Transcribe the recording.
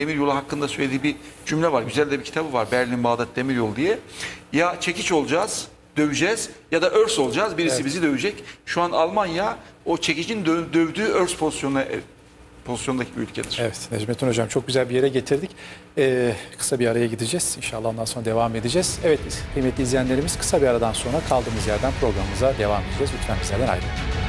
Demiryolu hakkında söylediği bir cümle var. Güzel de bir kitabı var. Berlin Bağdat Demiryolu diye. Ya çekiç olacağız, döveceğiz ya da örs olacağız. Birisi bizi dövecek. Şu an Almanya o çekicin dövdüğü örs pozisyondaki bir ülkedir. Evet Necmettin Hocam çok güzel bir yere getirdik. Kısa bir araya gideceğiz. İnşallah ondan sonra devam edeceğiz. Evet kıymetli izleyenlerimiz kısa bir aradan sonra kaldığımız yerden programımıza devam edeceğiz. Lütfen bizlerden ayrılmayın.